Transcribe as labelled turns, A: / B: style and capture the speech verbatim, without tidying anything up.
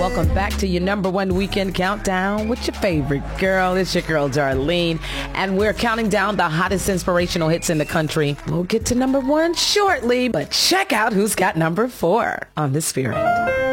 A: welcome back to your number one weekend countdown with your favorite girl. It's your girl, Darlene, and we're counting down the hottest inspirational hits in the country. We'll get to number one shortly, but check out who's got number four on The Spirit.